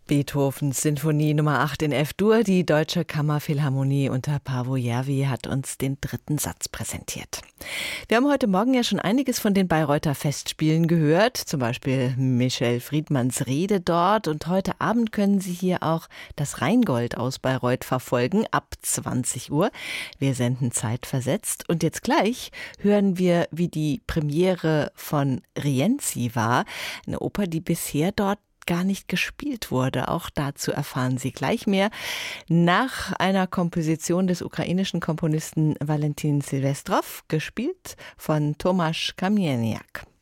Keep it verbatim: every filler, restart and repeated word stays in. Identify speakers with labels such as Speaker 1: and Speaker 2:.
Speaker 1: Beethovens Sinfonie Nummer acht in F-Dur. Die Deutsche Kammerphilharmonie unter Paavo Järvi hat uns den dritten Satz präsentiert. Wir haben heute Morgen ja schon einiges von den Bayreuther Festspielen gehört, zum Beispiel Michel Friedmanns Rede dort. Und heute Abend können Sie hier auch das Rheingold aus Bayreuth verfolgen, ab zwanzig Uhr. Wir senden zeitversetzt. Und jetzt gleich hören wir, wie die Premiere von Rienzi war, eine Oper, die bisher dort gar nicht gespielt wurde. Auch dazu erfahren Sie gleich mehr. Nach einer Komposition des ukrainischen Komponisten Valentin Silvestrov, gespielt von Tomasz Kamieniak.